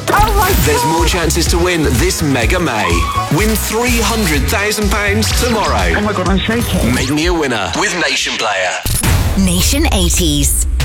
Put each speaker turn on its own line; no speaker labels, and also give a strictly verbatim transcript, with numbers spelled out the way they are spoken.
Oh my
There's
God.
more chances to win this Mega May. Win three hundred thousand pounds tomorrow.
Oh my God, I'm shaking.
Make me a winner with Nation Player.
Nation eighties.